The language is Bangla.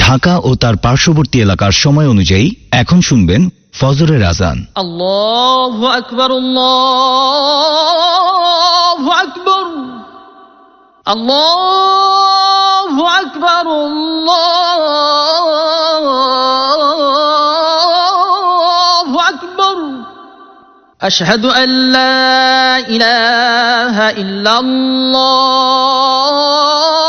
ঢাকা ও তার পার্শ্ববর্তী এলাকার সময় অনুযায়ী এখন শুনবেন ফজরের আজান। আল্লাহু আকবার, আল্লাহু আকবার, আল্লাহু আকবার, আল্লাহু আকবার। আশহাদু আল্লা ইলাহা ইল্লাল্লাহ